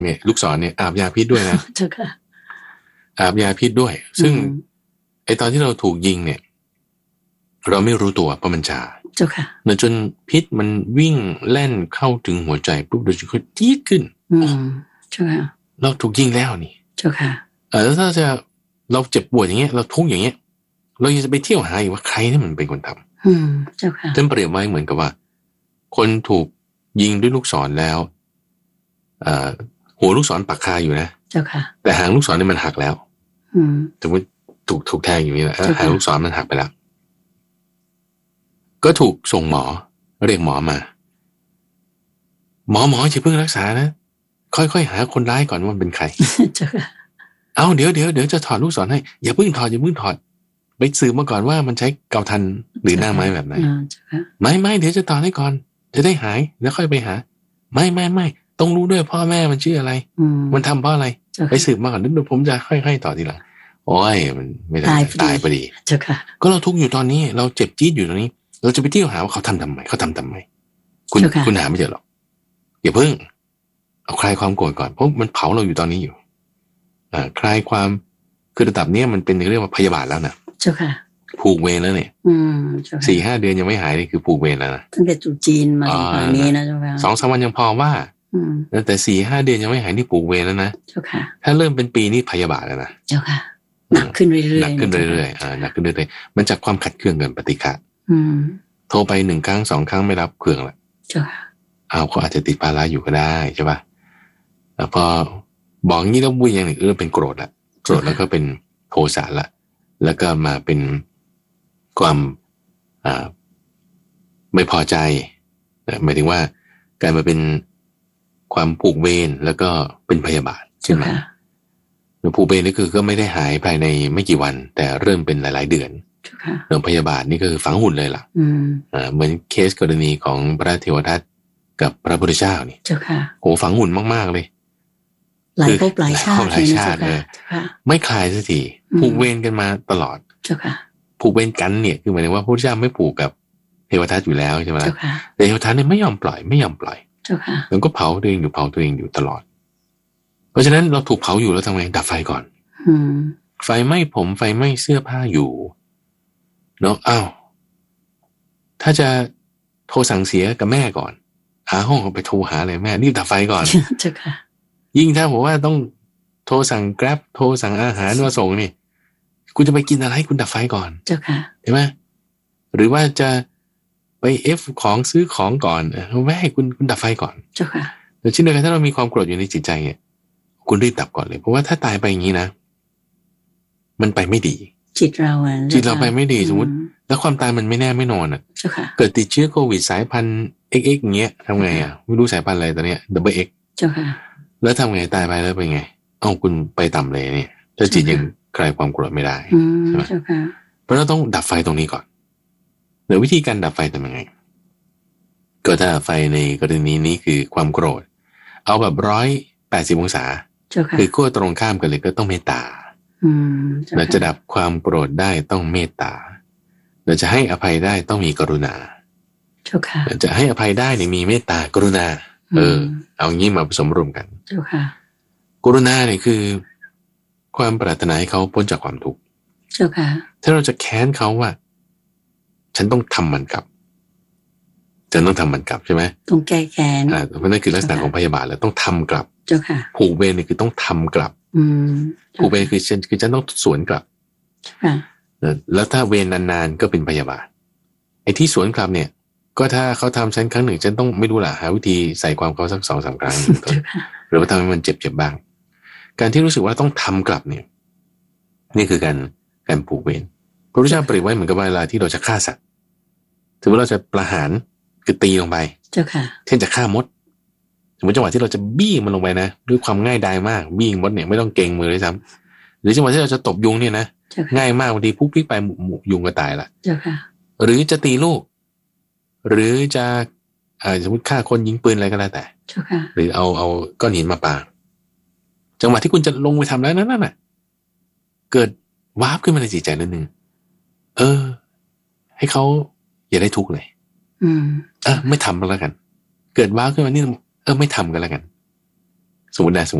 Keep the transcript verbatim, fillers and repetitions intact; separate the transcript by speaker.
Speaker 1: เนี่ยลูกศรเนี่ยอาบยาพิษด้วยนะ
Speaker 2: เจ้าค่ะ
Speaker 1: อาบยาพิษด้วยซึ่งไอตอนที่เราถูกยิงเนี่ยเราไม่รู้ตัวเพราะมันชา
Speaker 2: เจ้าค่ะ
Speaker 1: เนื่อจนพิษมันวิ่งแล่นเข้าถึงหัวใจปุ๊บโดยจะค่อยจี๊ดขึ้น
Speaker 2: อืมเจ้าค่ะ
Speaker 1: เราถูกยิงแล้วนี่
Speaker 2: เจ้าค่ะ
Speaker 1: เออแล้วถ้าจะเราเจ็บปวดอย่างเงี้ยเราทุกข์อย่างเงี้ยเรายังจะไปเที่ยวหาอีกว่าใครนี่มันเป็นคนทำ
Speaker 2: อืมเจ้าค่ะ
Speaker 1: ท่านเปรียบไว้เหมือนกับว่าคนถูกยิงด้วยลูกศรแล้วเอ่อหัวลูกศรปักคาอยู่นะ
Speaker 2: เจ้าค่ะ
Speaker 1: แต่หางลูกศรเนี่ยมันหักแล้ว
Speaker 2: อืม
Speaker 1: สมมติถูกถูกแทงอยู่นี่แหละหางลูกศรมันหักไปแล้วก็ถูกส่งหมอเรียกหมอมาหมอหมออย่าเพิ่งรักษานะค่อยๆหาคนร้ายก่อนว่ามันเป็นใคร
Speaker 2: เจ้าค่ะ
Speaker 1: เอาเดี๋ยวเดี๋ยวเดี๋ยวจะถอดลูกศรให้อย่าเพิ่งถอดอย่าเพิ่งถอดไปสืบมาก่อนว่ามันใช้เกาทันหรือหน้าไม้แบบไหนไม่ไม่เดี๋ยวจะถอดให้ก่อนจะได้หายแล้วค่อยไปหาไม่ไม่ไม่ต้องรู้ด้วยพ่อแม่มันชื่ออะไรมันทำเพราะอะไรไปสืบมาก่อนนึกดูผมจะค่อยๆต่อทีหลังโอ้ยมันไม่ได้ตายพอดีก็เราทุกข์อยู่ตอนนี้เราเจ็บจี๊ดอยู่ตอนนี้เราจะไปเที่ยวหาว่าเขาทำทำไมเขาทำทำไมคุณคุณหาไม่เจอหรอกอย่าเพิ่งเอาคลายความโกรธก่อนเพราะมันเผาเราอยู่ตอนนี้อยู่อ่าคลายความคือระดับนี้มันเป็นเรื่องว่าพยาบาทแล้วนะ
Speaker 2: เจ้าค่ะ
Speaker 1: ผูกเวรแล้วเนี่ยสี่ห้าเดือนยังไม่หายนี่คือผูกเวรแล้วนะ
Speaker 2: ตั้งแต่จุจีนมาถึงตอนนี้นะเจ้าค่ะ
Speaker 1: สองสามวันยังพอว่าแต่สี่ห้าเดือนยังไม่หายนี่ผูกเวรแล้วนะ
Speaker 2: เจ้าค่ะ
Speaker 1: ถ้าเริ่มเป็นปีนี่พยาบาทแล้วนะ
Speaker 2: เจ้าค่ะหนักขึ้นเรื่อยๆ
Speaker 1: หนักขึ้นเรื่อยๆอ่าหนักขึ้นเรื่อยๆมันจากความขัดเคืองกันปฏิฆะโทรไปหนึ่งครั้งสองครั้งไม่รับเครื่องละ
Speaker 2: เจ้าค่ะ
Speaker 1: เอาเขาอาจจะติดภาระอยู่ก็ได้ใช่ป่ะแล้วพอบอกงี้แล้วบุยอย่างหนึ่งเออเป็นโกรธละโกรธแล้วก็เป็นโทสะละแล้วก็มาเป็นความอ่าไม่พอใจหมายถึงว่ากลายมาเป็นความผูกเวรแล้วก็เป็นพยาบาทใช่ไหมผูกเวรนี่คือก็ไม่ได้หายภายในไม่กี่วันแต่เริ่มเป็นหลายๆเดือนเรื่องพยาบาทนี่ก็คือฝังหุ่นเลยล่ะอ่าเหมือนเคสกรณีของพระเทวทัตกับพระพุทธเจ้านี่
Speaker 2: เจ้าค่ะ
Speaker 1: โหฝังหุ่นมากๆเลย
Speaker 2: หลายภพหลายชาติ
Speaker 1: หลายชาติเลยไม่คลายสักทีผูกเวรกันมาตลอด
Speaker 2: เจ้าค่ะ
Speaker 1: ผูกเวรกันเนี่ยคือหมายถึงว่าพระพุทธเจ้าไม่ผูกกับเทวทัตอยู่แล้วใช่ไหมล่ะแต่เทวทัตเนี่ยไม่ยอมปล่อยไม่ยอมปล่อย
Speaker 2: เจ้าค่ะ
Speaker 1: แล้วก็เผาตัวเองอยู่เผาตัวเองอยู่ตลอดเพราะฉะนั้นเราถูกเผาอยู่แล้วทำไงดับไฟก่อนไฟไหม้ผมไฟไหม้เสื้อผ้าอยู่เนาะอ้าวถ้าจะโทรสั่งเสียกับแม่ก่อนหาห้องไปโทรหาเลยแม่รีบดับไฟก่อน
Speaker 2: เจ้าค่ะ
Speaker 1: ยิ่งถ้าผมว่าต้องโทรสั่ง Grab โทรสั่งอาหารมาส่งนี่คุณจะไปกินอะไรคุณดับไฟก่อน
Speaker 2: เจ้าค่ะ
Speaker 1: เห็นไหมหรือว่าจะไปเอฟของซื้อของก่อนแม่ให้คุณคุณดับไฟก่อน
Speaker 2: เจ้าค่ะ
Speaker 1: แต่เช่นเดียวกันถ้าเรามีความโกรธอยู่ในจิตใจเนี่ยคุณรีบดับก่อนเลยเพราะว่าถ้าตายไปอย่างนี้นะมันไปไม่ดี
Speaker 2: จิตเราอ่ะ
Speaker 1: จิตเราไปไม่ดีสมมติแล้วความตายมันไม่แน่ไม่นอนอ่ะเกิดติดเชื้อโควิดสายพันธุ์ เอ็กซ์ เอ็กซ์ อย่างเงี้ยทำไงอ่ะไม่รู้สายพันธุ์อะไรตอนเนี้ย ดับเบิล เอ็กซ์
Speaker 2: เจ้าค่ะ
Speaker 1: แล้วทำไงตายไปแล้วเป็นไงเอ้าคุณไปต่ำเลยเนี่ยถ้าจิตยังคลายความโกรธไม่ได้ใช่ไหมเพราะเราต้องดับไฟตรงนี้ก่อนโดยวิธีการดับไฟทำยังไงก็ถ้าไฟในกรณีนี้คือความโกรธเอาแบบร้อยแปดสิบองศาคือขั้วตรงข้ามกันเลยก็ต้องเมตตาเราจะดับความโกรธได้ต้องเมตตาเราจะให้อภัยได้ต้องมีกรุณาเราจะให้อภัยได้เนี่ยมีเมตตากรุณาเออเอางี้มาผสมรวมกันกรุณาเนี่ยคือความปรารถนาให้เขาพ้นจากความทุกข์ถ้าเราจะแค้นเขาว่าฉันต้องทำมันกลับฉันต้องทำมันกลับใช่ไหม
Speaker 2: ต้องแก้แค้น
Speaker 1: อ่าเพราะนั่นคือลักษณะของพยาบาทแล้วต้องทำกลับ
Speaker 2: เจ้าค่ะ
Speaker 1: ผูกเวรเนี่ยคือต้องทำกลับผูกเวรคือฉันคือฉันต้องสวนกลับแล้วถ้าเวรนานๆก็เป็นพยาบาทไอ้ที่สวนกลับเนี่ยก็ถ้าเขาทำฉันครั้งหนึ่งฉันต้องไม่รู้ล่ะหาวิธีใส่ความเขาสักสองสามครั้งหรือว่าทำให้มันเจ็บเจ็บบ้างการที่รู้สึกว่าต้องทำกลับเนี่ยนี่คือการการผูกเวรพระพุทธเจ้าเปรียบไว้เหมือนกับเวลาที่เราจะฆ่าสัตว์ถือว่าเราจะประหารคือตีลงไป
Speaker 2: เจ้าค่ะ
Speaker 1: เช่นจะฆ่ามดสมมติจังหวะที่เราจะบี้มันลงไปนะด้วยความง่ายดายมากบี้มดเนี่ยไม่ต้องเก่งมือเลยซ้ำหรือจังหวะที่เราจะตบยุงเนี่ยนะง่ายมากบางทีพุกพลิกไปหมู่ยุงก็ตายละ
Speaker 2: เจ้าค่ะ
Speaker 1: หรือจะตีลูกหรือจะสมมติฆ่าคนยิงปืนอะไรก็แล้วแต่
Speaker 2: เจ้าค่ะ
Speaker 1: หรือเอาเอาก้อนหินมาปาจังหวะที่คุณจะลงไปทำแล้วนั่นน่ะเกิดวาร์ปขึ้นมาในจิตใจนิดนึงเออให้เขาอย่าได้ทุกข์เลย
Speaker 2: อืม
Speaker 1: เออไม่ทำแล้วกันเกิดว้าวขึ้นมานี่เออไม่ทำกันแล้วกันสมมตินะสมมติ